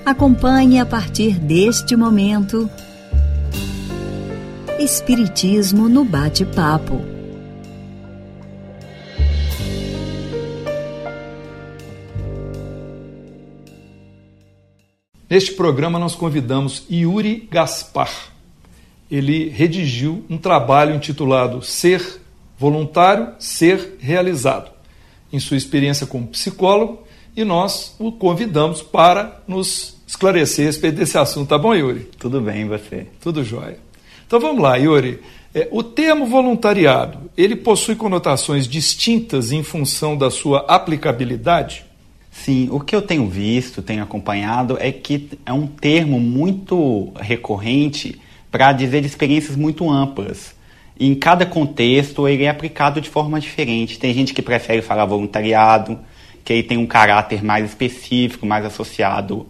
Acompanhe a partir deste momento Espiritismo no Bate-Papo. Neste programa nós convidamos Yuri Gaspar. Ele redigiu um trabalho intitulado Ser Voluntário, Ser Realizado, em sua experiência como psicólogo, e nós o convidamos para nos esclarecer a respeito desse assunto. Tá bom, Yuri? Tudo bem, e você? Tudo jóia. Então vamos lá, Yuri. O termo voluntariado, ele possui conotações distintas em função da sua aplicabilidade? Sim, o que eu tenho visto, tenho acompanhado, é que é um termo muito recorrente para dizer de experiências muito amplas. Em cada contexto, ele é aplicado de forma diferente. Tem gente que prefere falar voluntariado, que aí tem um caráter mais específico, mais associado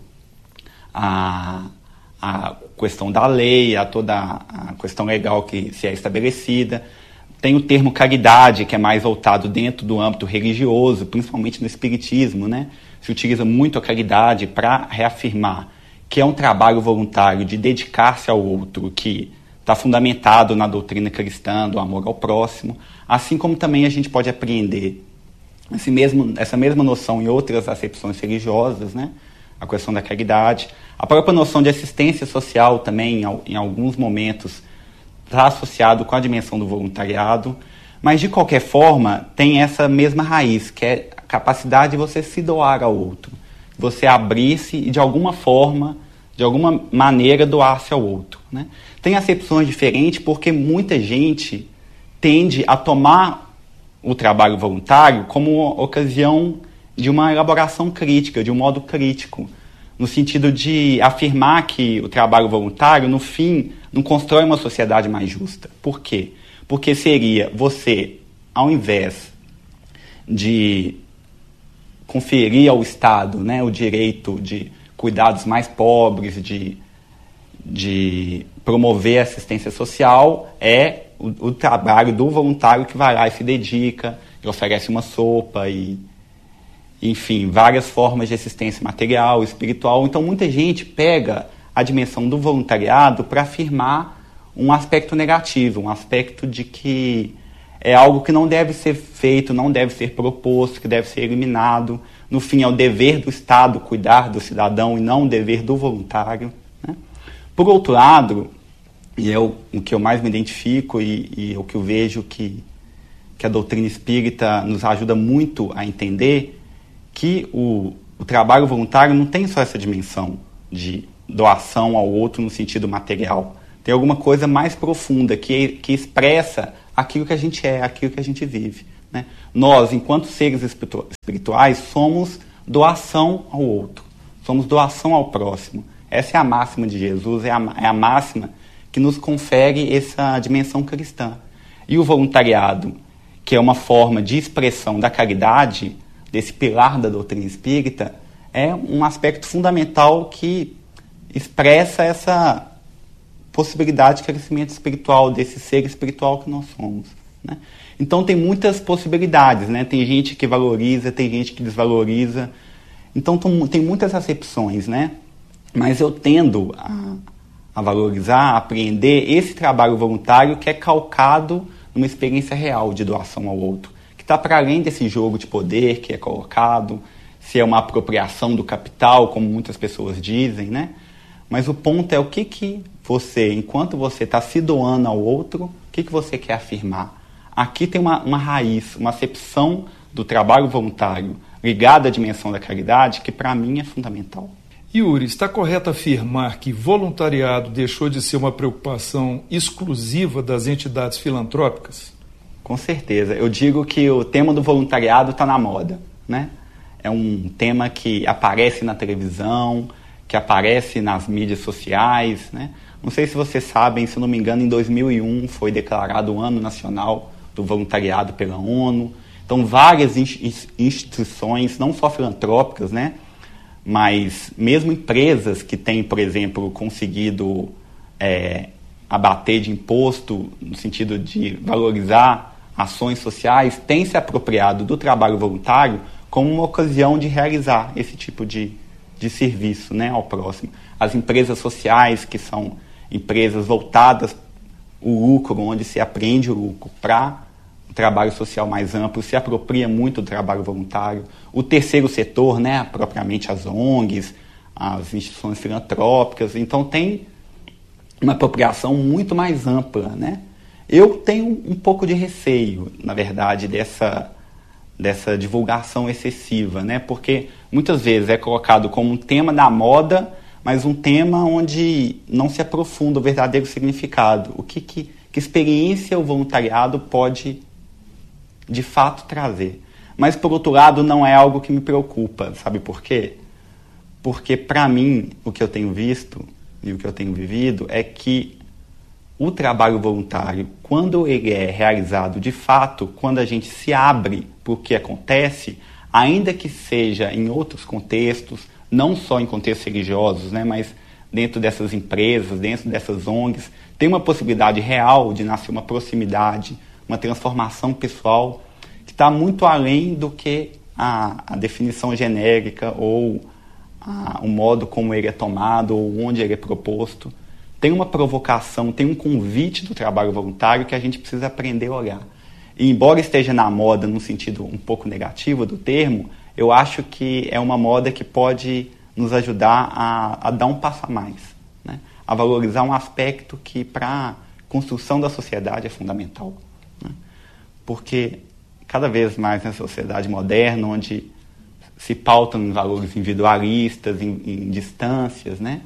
à questão da lei, a toda a questão legal que se é estabelecida. Tem o termo caridade, que é mais voltado dentro do âmbito religioso, principalmente no espiritismo, né? Se utiliza muito a caridade para reafirmar que é um trabalho voluntário de dedicar-se ao outro, que está fundamentado na doutrina cristã, do amor ao próximo, assim como também a gente pode apreender essa mesma noção em outras acepções religiosas, né? A questão da caridade. A própria noção de assistência social também, em alguns momentos, está associado com a dimensão do voluntariado, mas de qualquer forma tem essa mesma raiz, que é a capacidade de você se doar ao outro, você abrir-se e de alguma forma, de alguma maneira doar-se ao outro, né? Tem acepções diferentes porque muita gente tende a tomar o trabalho voluntário como ocasião de uma elaboração crítica, de um modo crítico, no sentido de afirmar que o trabalho voluntário, no fim, não constrói uma sociedade mais justa. Por quê? Porque seria você, ao invés de conferir ao Estado, né, o direito de cuidar dos mais pobres, de promover a assistência social, é o trabalho do voluntário que vai lá e se dedica, e oferece uma sopa e, enfim, várias formas de assistência material, espiritual. Então, muita gente pega a dimensão do voluntariado para afirmar um aspecto negativo, um aspecto de que é algo que não deve ser feito, não deve ser proposto, que deve ser eliminado. No fim, é o dever do Estado cuidar do cidadão e não o dever do voluntário, né? Por outro lado, e é o que eu mais me identifico e o que eu vejo que a doutrina espírita nos ajuda muito a entender, que o trabalho voluntário não tem só essa dimensão de doação ao outro no sentido material. Tem alguma coisa mais profunda que expressa aquilo que a gente é, aquilo que a gente vive, né? Nós, enquanto seres espirituais, somos doação ao outro, somos doação ao próximo. Essa é a máxima de Jesus, é a máxima que nos confere essa dimensão cristã. E o voluntariado, que é uma forma de expressão da caridade, desse pilar da doutrina espírita, é um aspecto fundamental que expressa essa possibilidade de crescimento espiritual, desse ser espiritual que nós somos, né? Então tem muitas possibilidades, né? Tem gente que valoriza, tem gente que desvaloriza. Então tem muitas acepções, né? Mas eu tendo a valorizar, a apreender esse trabalho voluntário que é calcado numa experiência real de doação ao outro, que está para além desse jogo de poder que é colocado, se é uma apropriação do capital, como muitas pessoas dizem, né? Mas o ponto é o que você, enquanto você está se doando ao outro, o que você quer afirmar? Aqui tem uma raiz, uma acepção do trabalho voluntário ligada à dimensão da caridade que para mim é fundamental. Yuri, está correto afirmar que voluntariado deixou de ser uma preocupação exclusiva das entidades filantrópicas? Com certeza. Eu digo que o tema do voluntariado está na moda, né? É um tema que aparece na televisão, que aparece nas mídias sociais, né? Não sei se vocês sabem, se não me engano, em 2001 foi declarado o Ano Nacional do Voluntariado pela ONU. Então, várias instituições, não só filantrópicas, né? Mas mesmo empresas que têm, por exemplo, conseguido abater de imposto, no sentido de valorizar ações sociais, têm se apropriado do trabalho voluntário como uma ocasião de realizar esse tipo de de serviço, né, ao próximo. As empresas sociais, que são empresas voltadas ao lucro, onde se aprende o lucro para o trabalho social mais amplo, se apropria muito do trabalho voluntário. O terceiro setor, né, propriamente as ONGs, as instituições filantrópicas. Então tem uma apropriação muito mais ampla, né? Eu tenho um pouco de receio, na verdade, dessa divulgação excessiva, né? Porque muitas vezes é colocado como um tema da moda, mas um tema onde não se aprofunda o verdadeiro significado. O que experiência o voluntariado pode, de fato, trazer. Mas, por outro lado, não é algo que me preocupa. Sabe por quê? Porque, para mim, o que eu tenho visto e o que eu tenho vivido é que o trabalho voluntário, quando ele é realizado de fato, quando a gente se abre para o que acontece, ainda que seja em outros contextos, não só em contextos religiosos, né, mas dentro dessas empresas, dentro dessas ONGs, tem uma possibilidade real de nascer uma proximidade, uma transformação pessoal que está muito além do que a definição genérica ou o modo como ele é tomado ou onde ele é proposto. Tem uma provocação, tem um convite do trabalho voluntário que a gente precisa aprender a olhar. E embora esteja na moda num sentido um pouco negativo do termo, eu acho que é uma moda que pode nos ajudar a dar um passo a mais, né? A valorizar um aspecto que para a construção da sociedade é fundamental, né? Porque cada vez mais na sociedade moderna, onde se pautam em valores individualistas, em distâncias, né?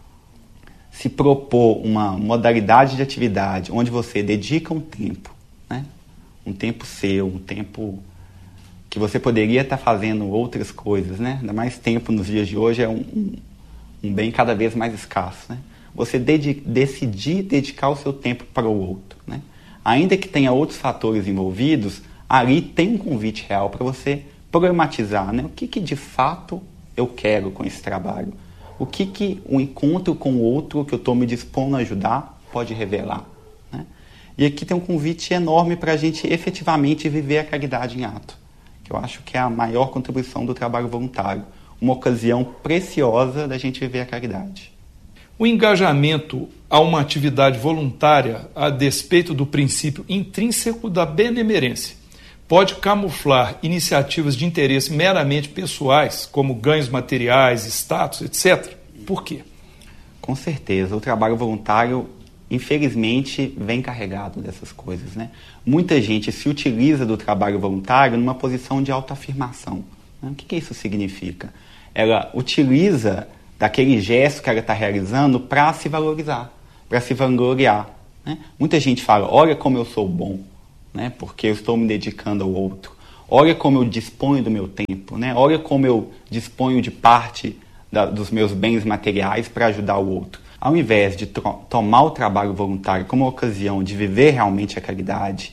Se propor uma modalidade de atividade onde você dedica um tempo, né? Um tempo seu, um tempo que você poderia estar fazendo outras coisas, né? Ainda mais tempo nos dias de hoje é um bem cada vez mais escasso, né? Você decidir dedicar o seu tempo para o outro, né? Ainda que tenha outros fatores envolvidos, ali tem um convite real para você problematizar, né? O que de fato eu quero com esse trabalho? O que um encontro com o outro que eu estou me dispondo a ajudar pode revelar, né? E aqui tem um convite enorme para a gente efetivamente viver a caridade em ato, que eu acho que é a maior contribuição do trabalho voluntário, uma ocasião preciosa da gente viver a caridade. O engajamento a uma atividade voluntária, a despeito do princípio intrínseco da benemerência, pode camuflar iniciativas de interesse meramente pessoais, como ganhos materiais, status, etc. Por quê? Com certeza. O trabalho voluntário, infelizmente, vem carregado dessas coisas, né? Muita gente se utiliza do trabalho voluntário numa posição de autoafirmação, né? O que isso significa? Ela utiliza daquele gesto que ela está realizando para se valorizar, para se vangloriar, né? Muita gente fala, olha como eu sou bom, né? Porque eu estou me dedicando ao outro. Olha como eu disponho do meu tempo, né? Olha como eu disponho de parte dos meus bens materiais para ajudar o outro. Ao invés de tomar o trabalho voluntário como uma ocasião de viver realmente a caridade,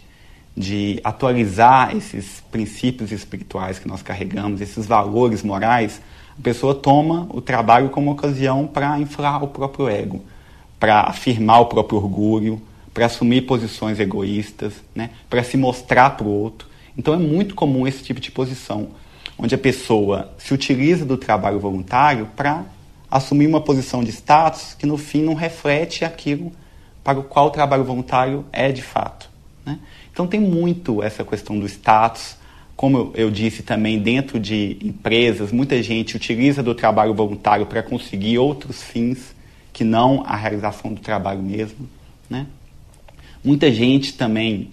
de atualizar esses princípios espirituais que nós carregamos, esses valores morais, a pessoa toma o trabalho como ocasião para inflar o próprio ego, para afirmar o próprio orgulho, para assumir posições egoístas, né? Para se mostrar para o outro. Então é muito comum esse tipo de posição, onde a pessoa se utiliza do trabalho voluntário para assumir uma posição de status que no fim não reflete aquilo para o qual o trabalho voluntário é de fato, né? Então tem muito essa questão do status. Como eu disse também, dentro de empresas, muita gente utiliza do trabalho voluntário para conseguir outros fins que não a realização do trabalho mesmo, né? Muita gente também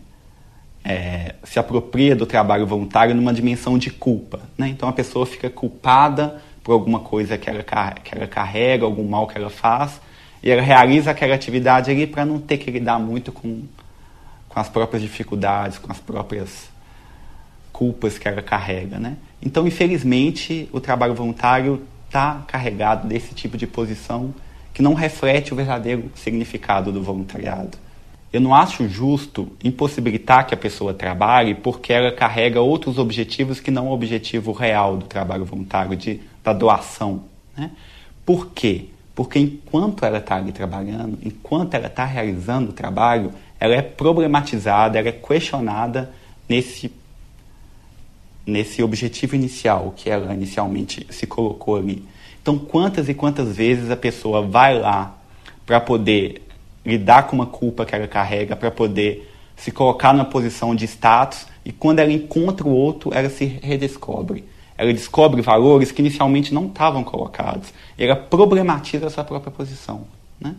se apropria do trabalho voluntário numa dimensão de culpa, né? Então a pessoa fica culpada por alguma coisa que ela carrega, algum mal que ela faz, e ela realiza aquela atividade ali para não ter que lidar muito com as próprias dificuldades, com as próprias culpas que ela carrega, né? Então, infelizmente, o trabalho voluntário está carregado desse tipo de posição que não reflete o verdadeiro significado do voluntariado. Eu não acho justo impossibilitar que a pessoa trabalhe porque ela carrega outros objetivos que não o objetivo real do trabalho voluntário, da doação, né? Por quê? Porque enquanto ela está ali trabalhando, enquanto ela está realizando o trabalho, ela é problematizada, ela é questionada nesse objetivo inicial que ela inicialmente se colocou ali. Então, quantas e quantas vezes a pessoa vai lá para poder lidar com uma culpa que ela carrega, para poder se colocar numa posição de status, e quando ela encontra o outro, ela se redescobre. Ela descobre valores que inicialmente não estavam colocados. E ela problematiza a sua própria posição, né?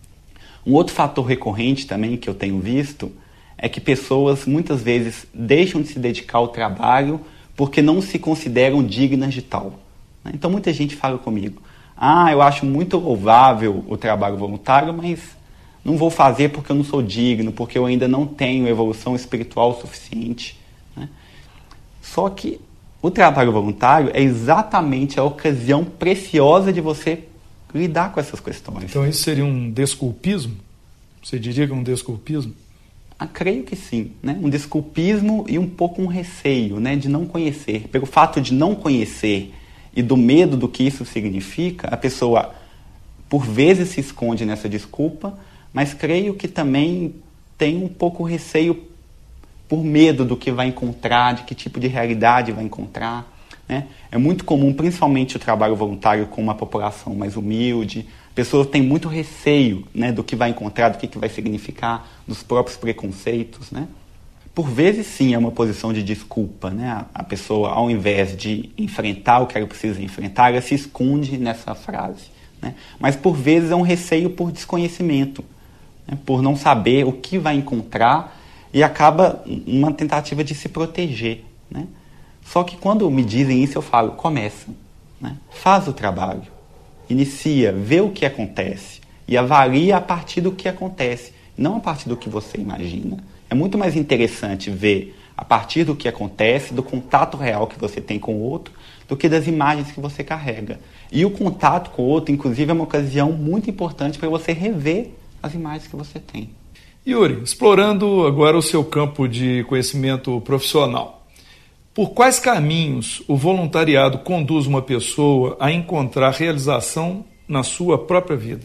Um outro fator recorrente também que eu tenho visto é que pessoas muitas vezes deixam de se dedicar ao trabalho porque não se consideram dignas de tal, né? Então muita gente fala comigo: eu acho muito louvável o trabalho voluntário, mas não vou fazer porque eu não sou digno, porque eu ainda não tenho evolução espiritual suficiente, né? Só que o trabalho voluntário é exatamente a ocasião preciosa de você lidar com essas questões. Então isso seria um desculpismo? Você diria que é um desculpismo? Creio que sim, né? Um desculpismo e um pouco um receio, né, de não conhecer. Pelo fato de não conhecer e do medo do que isso significa, a pessoa por vezes se esconde nessa desculpa, mas creio que também tem um pouco receio por medo do que vai encontrar, de que tipo de realidade vai encontrar, né? É muito comum, principalmente o trabalho voluntário com uma população mais humilde. A pessoa tem muito receio, né, do que vai encontrar, do que vai significar, dos próprios preconceitos, né? Por vezes, sim, é uma posição de desculpa, né? A pessoa, ao invés de enfrentar o que ela precisa enfrentar, ela se esconde nessa frase, né? Mas, por vezes, é um receio por desconhecimento, né? Por não saber o que vai encontrar, e acaba uma tentativa de se proteger, né? Só que quando me dizem isso, eu falo: começa, né? Faz o trabalho, inicia, vê o que acontece e avalia a partir do que acontece, não a partir do que você imagina. É muito mais interessante ver a partir do que acontece, do contato real que você tem com o outro, do que das imagens que você carrega. E o contato com o outro, inclusive, é uma ocasião muito importante para você rever as imagens que você tem. Yuri, explorando agora o seu campo de conhecimento profissional, por quais caminhos o voluntariado conduz uma pessoa a encontrar realização na sua própria vida?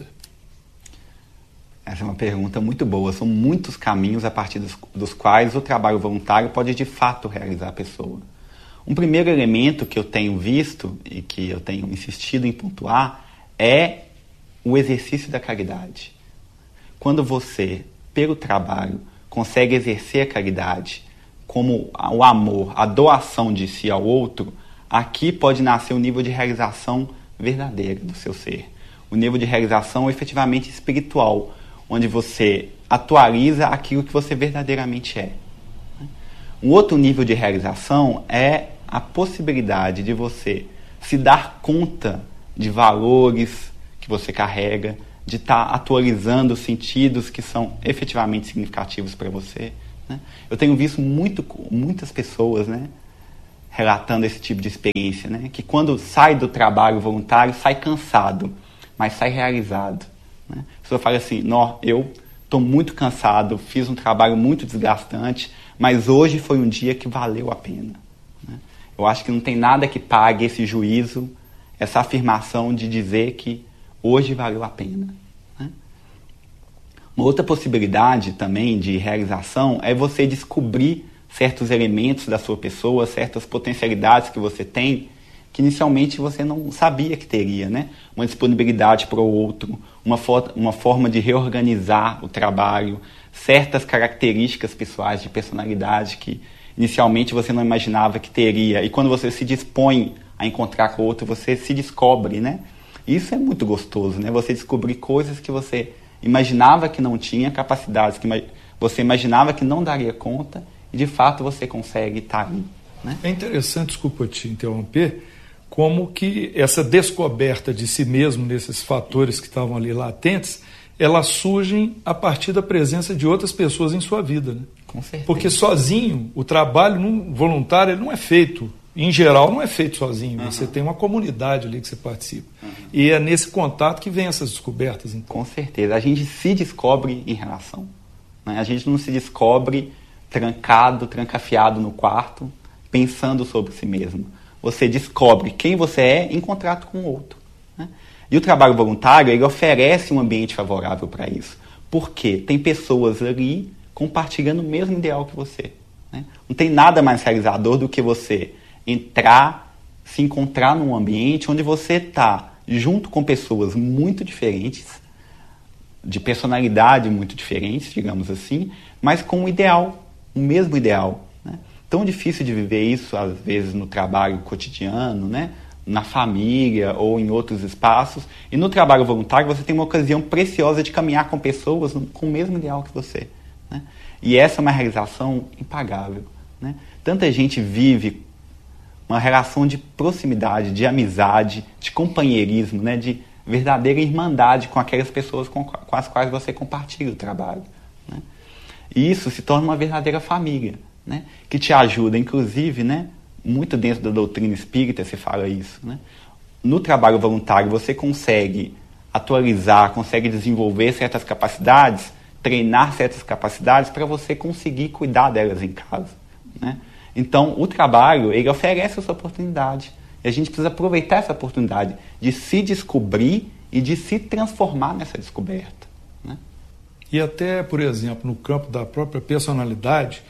Essa é uma pergunta muito boa. São muitos caminhos a partir dos quais o trabalho voluntário pode de fato realizar a pessoa. Um primeiro elemento que eu tenho visto e que eu tenho insistido em pontuar é o exercício da caridade. Quando você, pelo trabalho, consegue exercer a caridade como o amor, a doação de si ao outro, aqui pode nascer um nível de realização verdadeira do seu ser. O nível de realização efetivamente espiritual, onde você atualiza aquilo que você verdadeiramente é. Um outro nível de realização é a possibilidade de você se dar conta de valores que você carrega, de estar atualizando os sentidos que são efetivamente significativos para você, né? Eu tenho visto muitas pessoas, né, relatando esse tipo de experiência, né, que quando sai do trabalho voluntário, sai cansado, mas sai realizado, né? A pessoa fala assim: eu estou muito cansado, fiz um trabalho muito desgastante, mas hoje foi um dia que valeu a pena, né? Eu acho que não tem nada que pague esse juízo, essa afirmação de dizer que hoje valeu a pena, né? Uma outra possibilidade também de realização é você descobrir certos elementos da sua pessoa, certas potencialidades que você tem, que inicialmente você não sabia que teria, né? Uma disponibilidade para o outro, uma forma de reorganizar o trabalho, certas características pessoais de personalidade que inicialmente você não imaginava que teria. E quando você se dispõe a encontrar com o outro, você se descobre, né? Isso é muito gostoso, né? Você descobrir coisas que você imaginava que não tinha, capacidades que você imaginava que não daria conta, e de fato você consegue estar ali, né? É interessante, desculpa te interromper, como que essa descoberta de si mesmo, nesses fatores que estavam ali latentes, elas surgem a partir da presença de outras pessoas em sua vida, né? Com certeza. Porque sozinho, o trabalho voluntário ele não é feito, em geral não é feito sozinho, Você tem uma comunidade ali que você participa. E é nesse contato que vem essas descobertas. Então. Com certeza, a gente se descobre em relação, né? A gente não se descobre trancafiado no quarto, pensando sobre si mesmo. Você descobre quem você é em contato com o outro, né? E o trabalho voluntário, ele oferece um ambiente favorável para isso. Porque tem pessoas ali compartilhando o mesmo ideal que você, né? Não tem nada mais realizador do que você entrar, se encontrar num ambiente onde você está junto com pessoas muito diferentes, de personalidade muito diferentes, digamos assim, mas com um ideal, um mesmo ideal, né? Tão difícil de viver isso, às vezes, no trabalho cotidiano, né? Na família ou em outros espaços. E no trabalho voluntário você tem uma ocasião preciosa de caminhar com pessoas com o mesmo ideal que você, né? E essa é uma realização impagável, né? Tanta gente vive uma relação de proximidade, de amizade, de companheirismo, né? De verdadeira irmandade com aquelas pessoas com as quais você compartilha o trabalho, né? E isso se torna uma verdadeira família, né? Que te ajuda, inclusive, né? Muito dentro da doutrina espírita se fala isso, né? No trabalho voluntário você consegue atualizar, consegue desenvolver certas capacidades, treinar certas capacidades para você conseguir cuidar delas em casa, né? Então o trabalho, ele oferece essa oportunidade. E a gente precisa aproveitar essa oportunidade de se descobrir e de se transformar nessa descoberta, né? E até, por exemplo, no campo da própria personalidade,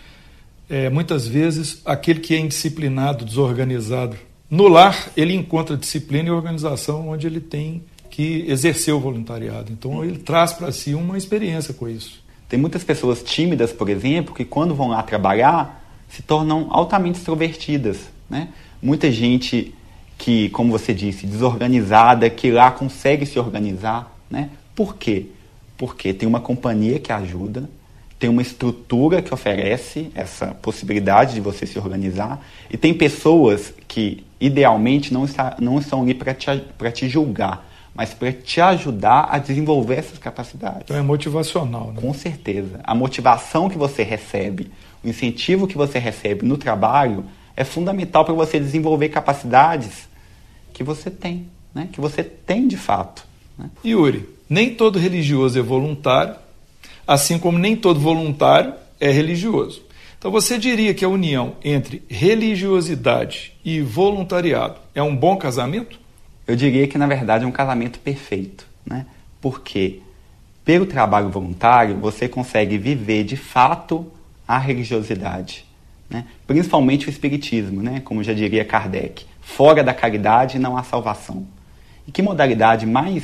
muitas vezes aquele que é indisciplinado, desorganizado, no lar ele encontra disciplina e organização onde ele tem que exercer o voluntariado. Então ele traz para si uma experiência com isso. Tem muitas pessoas tímidas, por exemplo, que quando vão lá trabalhar se tornam altamente extrovertidas, né? Muita gente que, como você disse, desorganizada, que lá consegue se organizar, né? Por quê? Porque tem uma companhia que ajuda, tem uma estrutura que oferece essa possibilidade de você se organizar, e tem pessoas que, idealmente, não estão ali para te julgar, mas para te ajudar a desenvolver essas capacidades. Então é motivacional, né? Com certeza. A motivação que você recebe, o incentivo que você recebe no trabalho é fundamental para você desenvolver capacidades que você tem, né? Que você tem de fato, né? Yuri, nem todo religioso é voluntário, assim como nem todo voluntário é religioso. Então você diria que a união entre religiosidade e voluntariado é um bom casamento? Eu diria que, na verdade, é um casamento perfeito, né? Porque, pelo trabalho voluntário, você consegue viver de fato a religiosidade, né? Principalmente o espiritismo, né? Como já diria Kardec, fora da caridade não há salvação. E que modalidade mais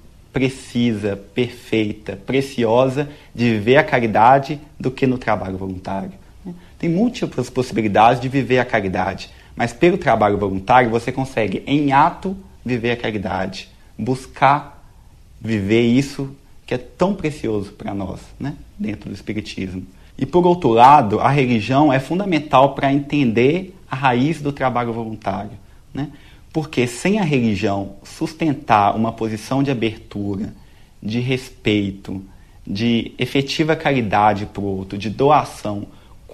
precisa, perfeita, preciosa de viver a caridade do que no trabalho voluntário, né? Tem múltiplas possibilidades de viver a caridade, mas pelo trabalho voluntário você consegue, em ato, viver a caridade, buscar viver isso que é tão precioso para nós, né? Dentro do espiritismo. E, por outro lado, a religião é fundamental para entender a raiz do trabalho voluntário, né? Porque sem a religião sustentar uma posição de abertura, de respeito, de efetiva caridade para o outro, de doação,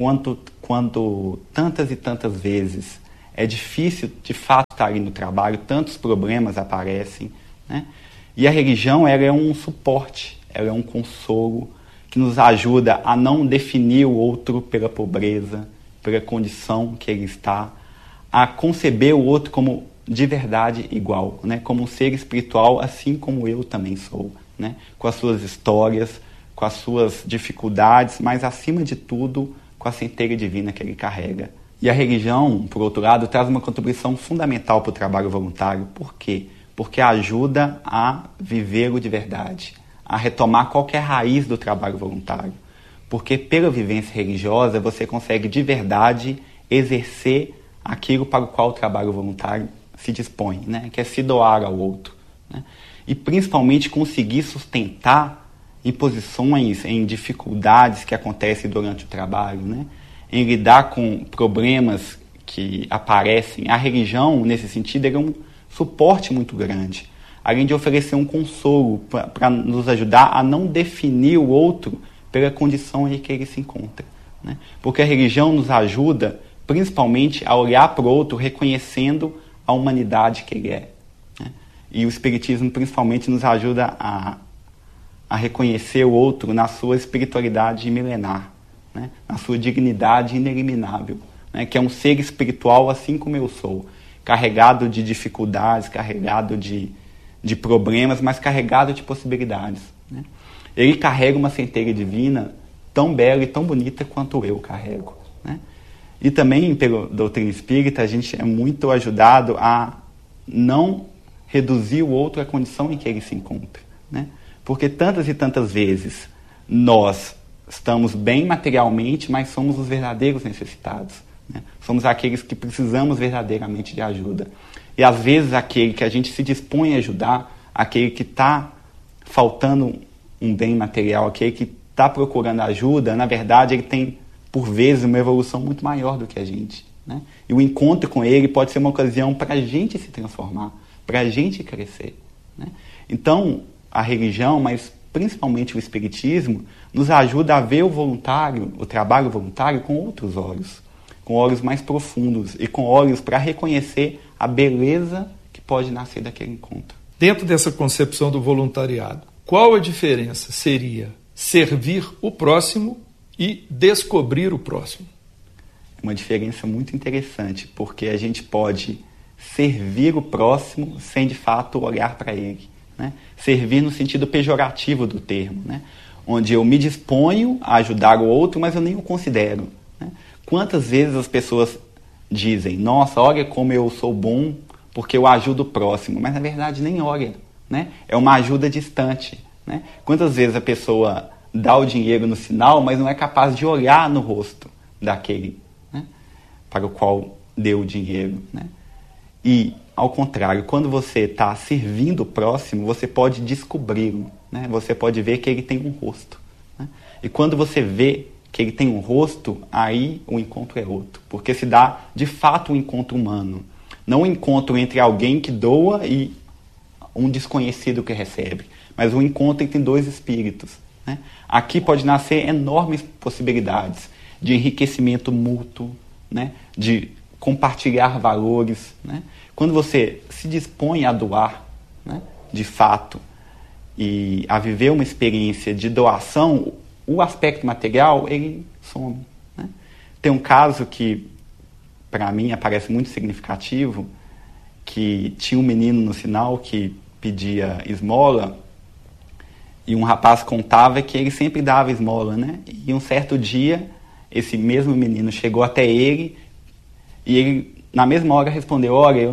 quando tantas e tantas vezes é difícil, de fato, estar ali no trabalho, tantos problemas aparecem, né? E a religião, ela é um suporte, ela é um consolo, que nos ajuda a não definir o outro pela pobreza, pela condição que ele está, a conceber o outro como de verdade igual, né? Como um ser espiritual, assim como eu também sou, né? Com as suas histórias, com as suas dificuldades, mas acima de tudo, com a centelha divina que ele carrega. E a religião, por outro lado, traz uma contribuição fundamental para o trabalho voluntário. Por quê? Porque ajuda a viver o de verdade, a retomar qualquer raiz do trabalho voluntário. Porque pela vivência religiosa você consegue de verdade exercer aquilo para o qual o trabalho voluntário se dispõe, né? Que é se doar ao outro, né? E principalmente conseguir sustentar em posições, em dificuldades que acontecem durante o trabalho, né? Em lidar com problemas que aparecem. A religião, nesse sentido, é um suporte muito grande, além de oferecer um consolo para nos ajudar a não definir o outro pela condição em que ele se encontra, né? Porque a religião nos ajuda principalmente a olhar para o outro reconhecendo a humanidade que ele é, né? E o espiritismo principalmente nos ajuda a reconhecer o outro na sua espiritualidade milenar, né? Na sua dignidade ineliminável, né? Que é um ser espiritual assim como eu sou, carregado de dificuldades, carregado de problemas, mas carregado de possibilidades, né? Ele carrega uma centelha divina tão bela e tão bonita quanto eu carrego, né? E também, pela doutrina espírita, a gente é muito ajudado a não reduzir o outro à condição em que ele se encontra, né? Porque tantas e tantas vezes nós estamos bem materialmente, mas somos os verdadeiros necessitados, né? Somos aqueles que precisamos verdadeiramente de ajuda. E às vezes aquele que a gente se dispõe a ajudar, aquele que está faltando um bem material, aquele que está procurando ajuda, na verdade ele tem, por vezes, uma evolução muito maior do que a gente, né? E o encontro com ele pode ser uma ocasião para a gente se transformar, para a gente crescer, né? Então, a religião, mas principalmente o espiritismo, nos ajuda a ver o voluntário, o trabalho voluntário, com outros olhos, com olhos mais profundos e com olhos para reconhecer a beleza que pode nascer daquele encontro. Dentro dessa concepção do voluntariado, qual a diferença seria servir o próximo e descobrir o próximo? É uma diferença muito interessante, porque a gente pode servir o próximo sem, de fato, olhar para ele, né? Servir no sentido pejorativo do termo, né? Onde eu me disponho a ajudar o outro, mas eu nem o considero, né? Quantas vezes as pessoas dizem, nossa, olha como eu sou bom porque eu ajudo o próximo, mas na verdade nem olha, né? É uma ajuda distante, né? Quantas vezes a pessoa dá o dinheiro no sinal, mas não é capaz de olhar no rosto daquele, né, para o qual deu o dinheiro, né? E, ao contrário, quando você está servindo o próximo, você pode descobri-lo, né? Você pode ver que ele tem um rosto, né? E quando você vê que ele tem um rosto, aí o encontro é outro, porque se dá, de fato, um encontro humano. Não um encontro entre alguém que doa e um desconhecido que recebe, mas um encontro entre dois espíritos, né? Aqui pode nascer enormes possibilidades de enriquecimento mútuo, né? De compartilhar valores, né? Quando você se dispõe a doar, né, de fato, e a viver uma experiência de doação, o aspecto material, ele some, né? Tem um caso que, para mim, aparece muito significativo, que tinha um menino no sinal que pedia esmola, e um rapaz contava que ele sempre dava esmola, né? E um certo dia, esse mesmo menino chegou até ele, e ele, na mesma hora, respondeu, olha, eu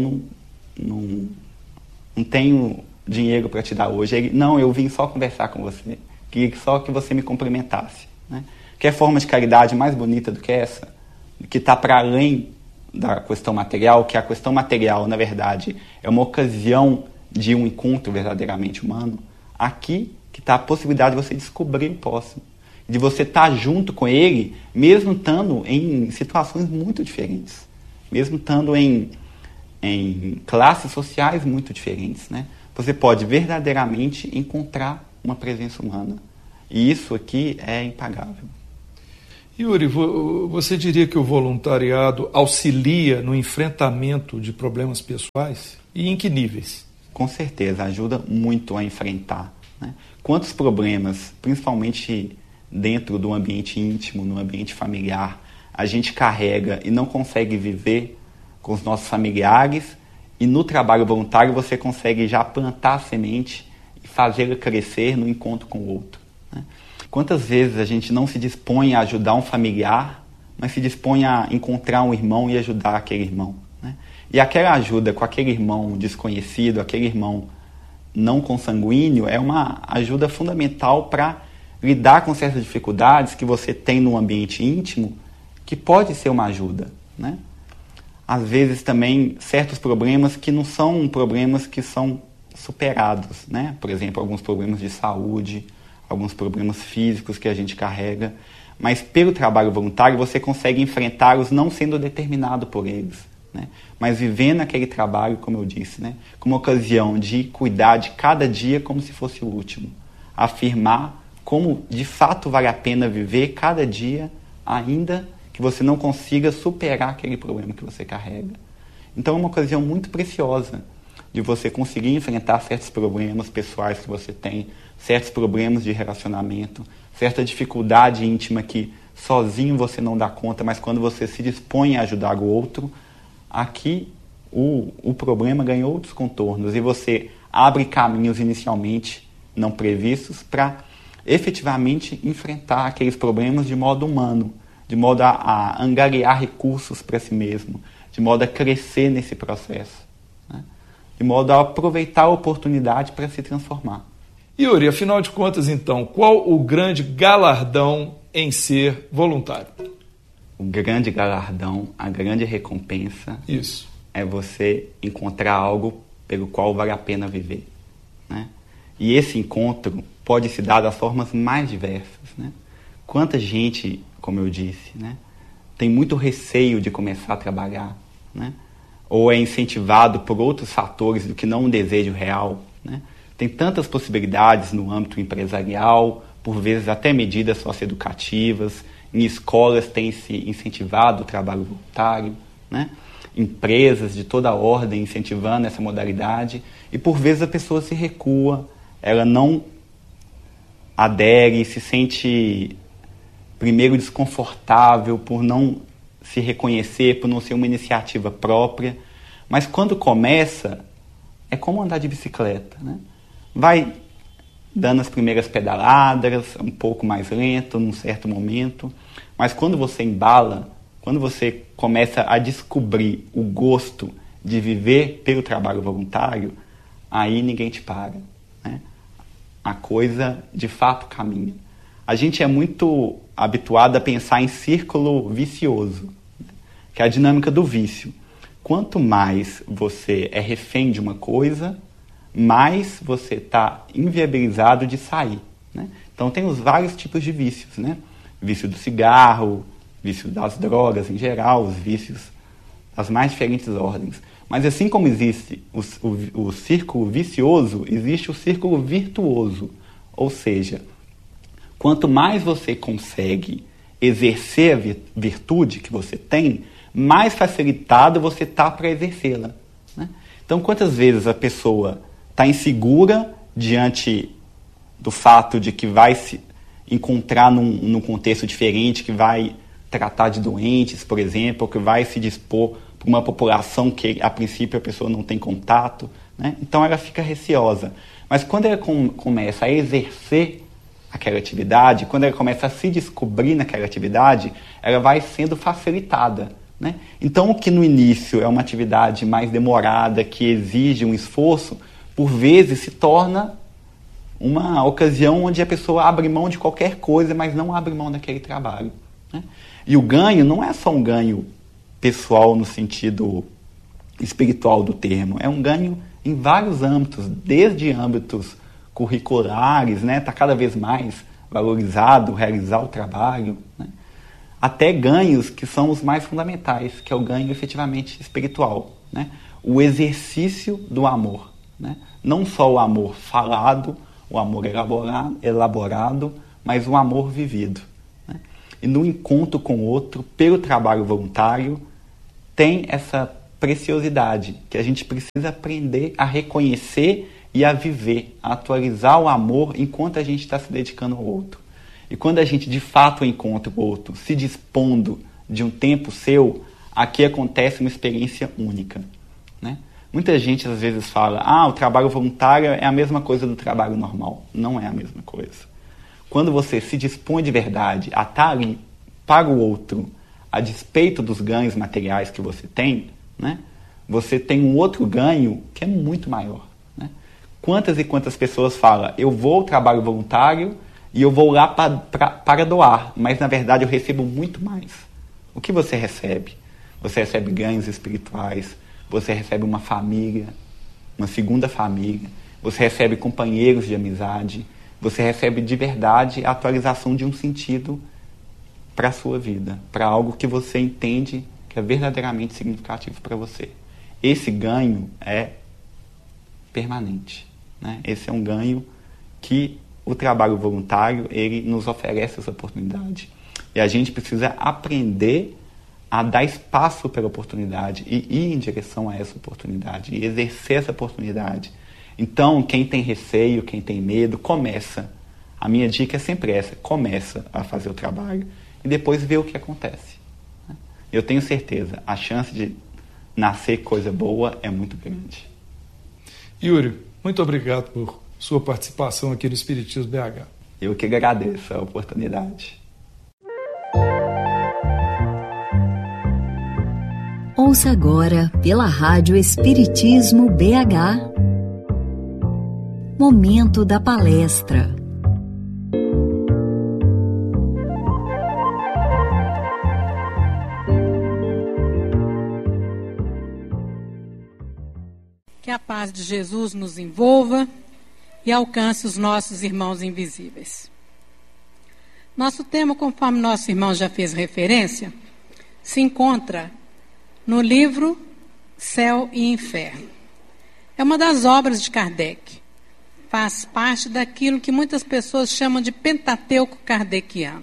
não tenho dinheiro para te dar hoje. Ele, não, eu vim só conversar com você, queria só que você me cumprimentasse, né? Que é forma de caridade mais bonita do que essa? Que está para além da questão material, que a questão material, na verdade, é uma ocasião de um encontro verdadeiramente humano. Aqui que está a possibilidade de você descobrir o próximo, de você estar junto com ele, mesmo estando em situações muito diferentes, mesmo estando em classes sociais muito diferentes, né? Você pode verdadeiramente encontrar uma presença humana. E isso aqui é impagável. Yuri, você diria que o voluntariado auxilia no enfrentamento de problemas pessoais? E em que níveis? Com certeza, ajuda muito a enfrentar, né? Quantos problemas, principalmente dentro do ambiente íntimo, no ambiente familiar, a gente carrega e não consegue viver com os nossos familiares, e no trabalho voluntário você consegue já plantar a semente e fazê-la crescer no encontro com o outro, né? Quantas vezes a gente não se dispõe a ajudar um familiar, mas se dispõe a encontrar um irmão e ajudar aquele irmão, né? E aquela ajuda com aquele irmão desconhecido, aquele irmão não consanguíneo, é uma ajuda fundamental para lidar com certas dificuldades que você tem no ambiente íntimo, que pode ser uma ajuda, né? Às vezes também certos problemas que não são problemas que são superados, né? Por exemplo, alguns problemas de saúde, alguns problemas físicos que a gente carrega, mas pelo trabalho voluntário você consegue enfrentá-los não sendo determinado por eles, né? Mas vivendo aquele trabalho, como eu disse, né? Como ocasião de cuidar de cada dia como se fosse o último, afirmar como de fato vale a pena viver cada dia, ainda que você não consiga superar aquele problema que você carrega. Então é uma ocasião muito preciosa de você conseguir enfrentar certos problemas pessoais que você tem, certos problemas de relacionamento, certa dificuldade íntima que sozinho você não dá conta, mas quando você se dispõe a ajudar o outro, aqui o problema ganha outros contornos e você abre caminhos inicialmente não previstos para efetivamente enfrentar aqueles problemas de modo humano, de modo a angariar recursos para si mesmo, de modo a crescer nesse processo, né? de modo a aproveitar a oportunidade para se transformar. Yuri, afinal de contas, então, qual o grande galardão em ser voluntário? O grande galardão, a grande recompensa é você encontrar algo pelo qual vale a pena viver, né? E esse encontro pode se dar das formas mais diversas, né? Quanta gente, como eu disse, né, tem muito receio de começar a trabalhar, né? Ou é incentivado por outros fatores do que não um desejo real, né? Tem tantas possibilidades no âmbito empresarial, por vezes até medidas socioeducativas, em escolas tem se incentivado o trabalho voluntário, né? Empresas de toda ordem incentivando essa modalidade, e por vezes a pessoa se recua, ela não adere, se sente primeiro desconfortável por não se reconhecer, por não ser uma iniciativa própria, mas quando começa, é como andar de bicicleta, né? Vai dando as primeiras pedaladas, um pouco mais lento, num certo momento, mas quando você embala, quando você começa a descobrir o gosto de viver pelo trabalho voluntário, aí ninguém te para, né? A coisa de fato caminha. A gente é muito habituado a pensar em círculo vicioso, que é a dinâmica do vício. Quanto mais você é refém de uma coisa, mais você está inviabilizado de sair, né? Então tem os vários tipos de vícios, né? Vício do cigarro, vício das drogas em geral, os vícios das mais diferentes ordens. Mas assim como existe o círculo vicioso, existe o círculo virtuoso. Ou seja, quanto mais você consegue exercer a virtude que você tem, mais facilitado você está para exercê-la, né? Então, quantas vezes a pessoa está insegura diante do fato de que vai se encontrar num contexto diferente, que vai tratar de doentes, por exemplo, ou que vai se dispor para uma população que, a princípio, a pessoa não tem contato, né? Então, ela fica receosa. Mas quando ela começa a exercer aquela atividade, quando ela começa a se descobrir naquela atividade, ela vai sendo facilitada, né? Então, o que no início é uma atividade mais demorada, que exige um esforço, por vezes se torna uma ocasião onde a pessoa abre mão de qualquer coisa, mas não abre mão daquele trabalho, né? E o ganho não é só um ganho pessoal no sentido espiritual do termo, é um ganho em vários âmbitos, desde âmbitos curriculares, né? Está cada vez mais valorizado realizar o trabalho, né? Até ganhos que são os mais fundamentais, que é o ganho efetivamente espiritual, né? O exercício do amor, né? Não só o amor falado, o amor elaborado, mas o amor vivido, né? E no encontro com o outro, pelo trabalho voluntário, tem essa preciosidade que a gente precisa aprender a reconhecer e a viver, a atualizar o amor enquanto a gente está se dedicando ao outro. E quando a gente de fato encontra o outro se dispondo de um tempo seu, aqui acontece uma experiência única, né? Muita gente às vezes fala, o trabalho voluntário é a mesma coisa do trabalho normal. Não é a mesma coisa. Quando você se dispõe de verdade a estar ali para o outro, a despeito dos ganhos materiais que você tem, né, você tem um outro ganho que é muito maior, né? Quantas e quantas pessoas falam, eu vou ao trabalho voluntário e eu vou lá para doar, mas na verdade eu recebo muito mais. O que você recebe? Você recebe ganhos espirituais, você recebe uma família, uma segunda família, você recebe companheiros de amizade, você recebe de verdade a atualização de um sentido para a sua vida, para algo que você entende que é verdadeiramente significativo para você. Esse ganho é permanente, né? Esse é um ganho que o trabalho voluntário ele nos oferece essa oportunidade. E a gente precisa aprender a dar espaço pela oportunidade e ir em direção a essa oportunidade e exercer essa oportunidade. Então, quem tem receio, quem tem medo, começa. A minha dica é sempre essa, começa a fazer o trabalho e depois vê o que acontece. Eu tenho certeza, a chance de nascer coisa boa é muito grande. Yuri, muito obrigado por sua participação aqui no Espiritismo BH. Eu que agradeço a oportunidade. Ouça agora pela Rádio Espiritismo BH. Momento da palestra. Que a paz de Jesus nos envolva e alcance os nossos irmãos invisíveis. Nosso tema, conforme nosso irmão já fez referência, se encontra no livro Céu e Inferno. É uma das obras de Kardec. Faz parte daquilo que muitas pessoas chamam de Pentateuco kardeciano.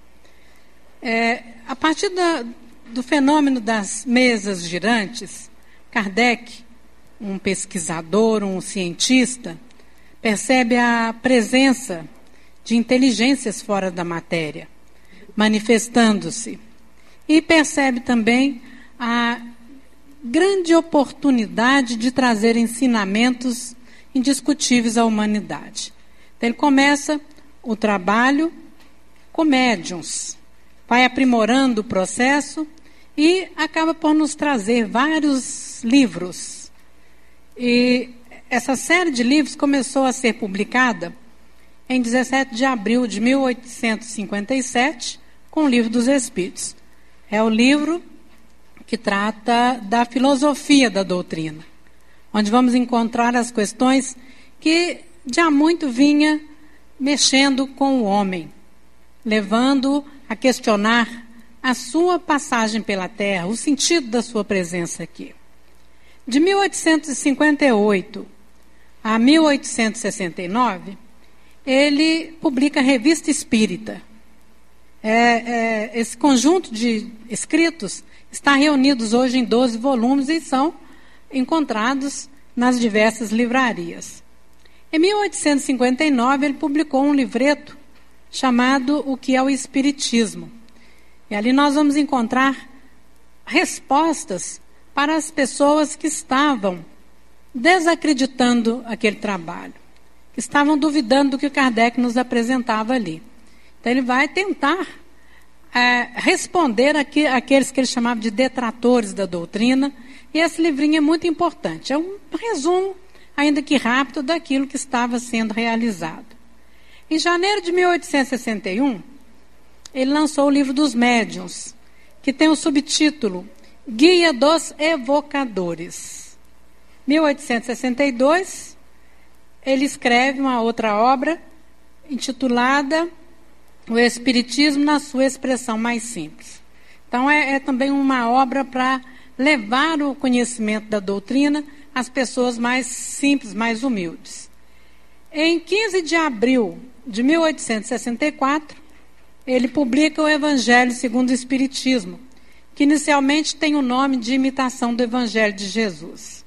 A partir do fenômeno das mesas girantes, Kardec, um pesquisador, um cientista, percebe a presença de inteligências fora da matéria, manifestando-se. E percebe também a grande oportunidade de trazer ensinamentos indiscutíveis à humanidade. Então, ele começa o trabalho com médiuns, vai aprimorando o processo e acaba por nos trazer vários livros. E essa série de livros começou a ser publicada em 17 de abril de 1857, com o Livro dos Espíritos. É o livro que trata da filosofia da doutrina, onde vamos encontrar as questões que de há muito vinha mexendo com o homem, levando a questionar a sua passagem pela Terra, o sentido da sua presença aqui. De 1858 a 1869, ele publica a Revista Espírita. Esse conjunto de escritos está reunidos hoje em 12 volumes e são encontrados nas diversas livrarias. Em 1859, ele publicou um livreto chamado O que é o Espiritismo. E ali nós vamos encontrar respostas para as pessoas que estavam desacreditando aquele trabalho, que estavam duvidando do que o Kardec nos apresentava ali. Então ele vai tentar responder àqueles que ele chamava de detratores da doutrina, e esse livrinho é muito importante. É um resumo, ainda que rápido, daquilo que estava sendo realizado. Em janeiro de 1861, ele lançou o Livro dos Médiuns, que tem o subtítulo Guia dos Evocadores. 1862, ele escreve uma outra obra intitulada O Espiritismo na sua expressão mais simples. Então é também uma obra para levar o conhecimento da doutrina às pessoas mais simples, mais humildes. Em 15 de abril de 1864, ele publica o Evangelho segundo o Espiritismo, que inicialmente tem o nome de Imitação do Evangelho de Jesus.